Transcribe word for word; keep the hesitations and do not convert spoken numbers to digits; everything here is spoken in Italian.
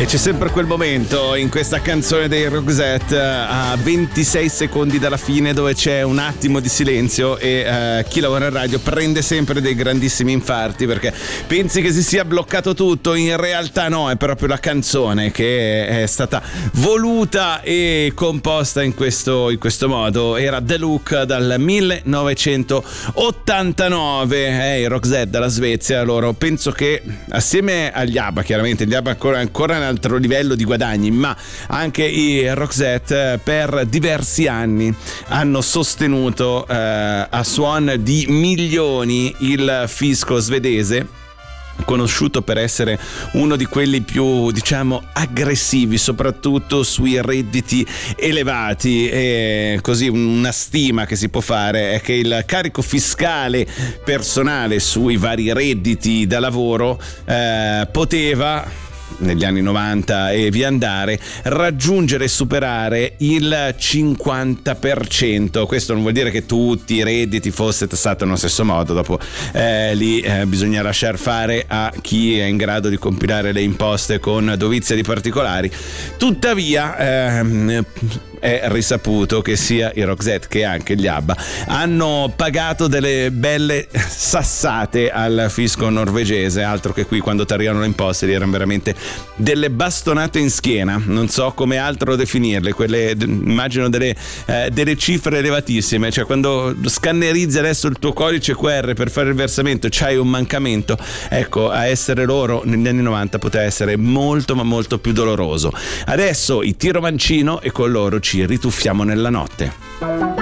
E c'è sempre quel momento in questa canzone dei Roxette a ventisei secondi dalla fine dove c'è un attimo di silenzio e uh, chi lavora in radio prende sempre dei grandissimi infarti perché pensi che si sia bloccato tutto, in realtà no, è proprio la canzone che è stata voluta e composta in questo, in questo modo. Era The Look dal millenovecentottantanove, eh, i Roxette dalla Svezia. Loro penso che assieme agli ABBA, chiaramente gli ABBA ancora, ancora un altro livello di guadagni, ma anche i Roxette per diversi anni hanno sostenuto eh, a suon di milioni il fisco svedese, conosciuto per essere uno di quelli più, diciamo, aggressivi, soprattutto sui redditi elevati. E così una stima che si può fare è che il carico fiscale personale sui vari redditi da lavoro eh, poteva negli anni novanta e via andare raggiungere e superare il cinquanta per cento. Questo non vuol dire che tutti i redditi fosse tassato nello stesso modo, dopo eh, lì eh, bisogna lasciar fare a chi è in grado di compilare le imposte con dovizia di particolari. Tuttavia ehm, è risaputo che sia i Roxette che anche gli ABBA hanno pagato delle belle sassate al fisco norvegese, altro che qui quando tagliano le imposte erano veramente delle bastonate in schiena, non so come altro definirle, quelle immagino delle, eh, delle cifre elevatissime, cioè quando scannerizzi adesso il tuo codice Q R per fare il versamento c'hai un mancamento, ecco, a essere loro negli anni novanta poteva essere molto ma molto più doloroso. Adesso i Tiro Mancino e con loro ci rituffiamo nella notte.